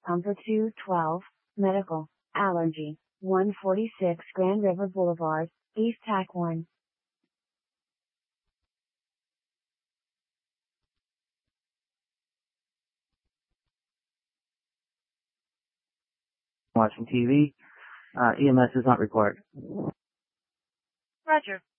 Number 212, Medical, Allergy, 146 Grand River Boulevard, East Tac 1. Watching TV. EMS is not required. Roger.